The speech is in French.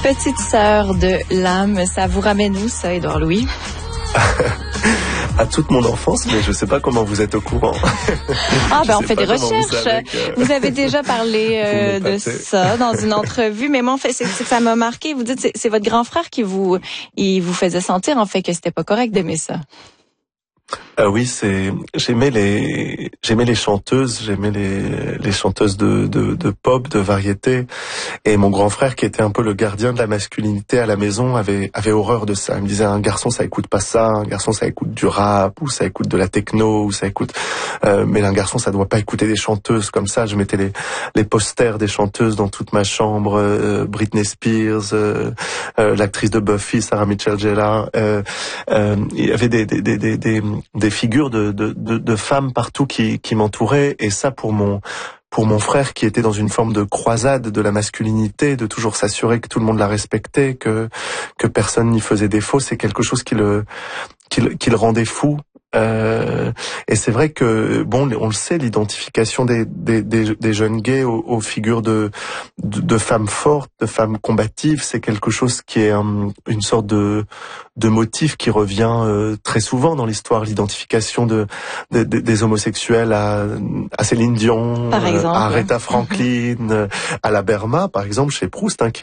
Petite sœur de l'âme, ça vous ramène où ça, Édouard Louis? À toute mon enfance, mais je sais pas comment vous êtes au courant. Ah ben on fait des recherches. Vous avez déjà parlé de ça dans une entrevue, mais moi en fait c'est que ça m'a marqué. Vous dites c'est votre grand frère qui vous faisait sentir en fait que c'était pas correct d'aimer ça. Oui, j'aimais les chanteuses, les chanteuses de pop, de variété, et mon grand frère qui était un peu le gardien de la masculinité à la maison avait horreur de ça. Il me disait un garçon ça écoute pas ça, un garçon ça écoute du rap ou ça écoute de la techno ou ça écoute mais un garçon ça doit pas écouter des chanteuses comme ça. Je mettais les posters des chanteuses dans toute ma chambre, Britney Spears, l'actrice de Buffy, Sarah Michelle Gellar, il y avait des figures de femmes partout qui m'entouraient, et ça pour mon frère qui était dans une forme de croisade de la masculinité, de toujours s'assurer que tout le monde la respectait, que personne n'y faisait défaut, c'est quelque chose qui le rendait fou. Et c'est vrai que bon, on le sait, l'identification des jeunes gays aux figures de femmes fortes, de femmes combatives, c'est quelque chose qui est une sorte de motif qui revient très souvent dans l'histoire. L'identification des homosexuels à Céline Dion, par exemple, à Aretha Franklin, à la Berma, par exemple, chez Proust, hein,